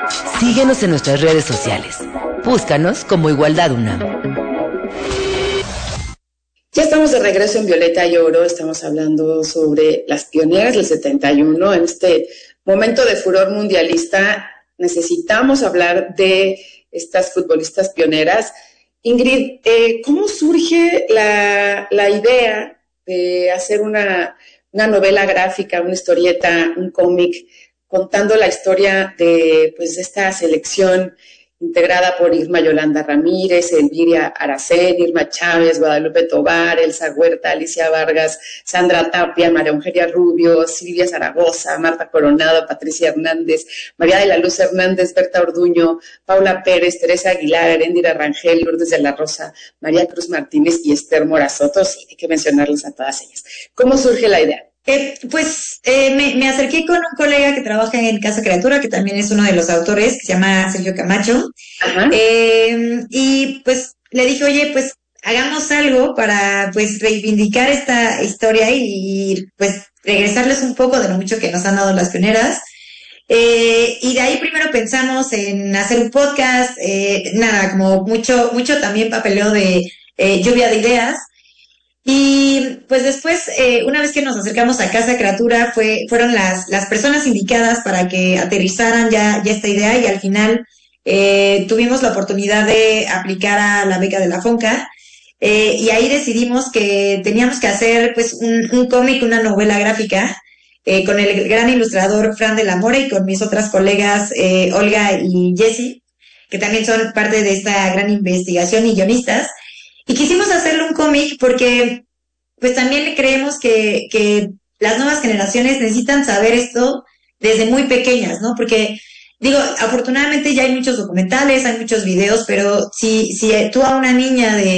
Síguenos en nuestras redes sociales. Búscanos como Igualdad UNAM. Ya estamos de regreso en Violeta y Oro. Estamos hablando sobre las pioneras del 71. En este momento de furor mundialista necesitamos hablar de estas futbolistas pioneras. Ingrid, ¿cómo surge la idea de hacer una novela gráfica, una historieta, un cómic, contando la historia de esta selección integrada por Irma Yolanda Ramírez, Elvira Aracén, Irma Chávez, Guadalupe Tovar, Elsa Huerta, Alicia Vargas, Sandra Tapia, María Eugenia Rubio, Silvia Zaragoza, Marta Coronado, Patricia Hernández, María de la Luz Hernández, Berta Orduño, Paula Pérez, Teresa Aguilar, Eréndira Rangel, Lourdes de la Rosa, María Cruz Martínez y Esther Morazoto? Sí, hay que mencionarles a todas ellas. ¿Cómo surge la idea? Me acerqué con un colega que trabaja en Casa Criatura, que también es uno de los autores, que se llama Sergio Camacho. Ajá. Y pues le dije, oye, pues hagamos algo para pues reivindicar esta historia y pues regresarles un poco de lo mucho que nos han dado las pioneras. Y de ahí primero pensamos en hacer un podcast, como mucho también papeleo de lluvia de ideas. Y pues después, una vez que nos acercamos a Casa Criatura, fueron las personas indicadas para que aterrizaran ya esta idea, y al final tuvimos la oportunidad de aplicar a la beca de la FONCA, y ahí decidimos que teníamos que hacer pues un cómic, una novela gráfica, con el gran ilustrador Fran de la Mora y con mis otras colegas Olga y Jessie, que también son parte de esta gran investigación y guionistas. Y quisimos hacerle un cómic porque pues también creemos que las nuevas generaciones necesitan saber esto desde muy pequeñas, ¿no? Porque, digo, afortunadamente ya hay muchos documentales, hay muchos videos, pero si tú a una niña de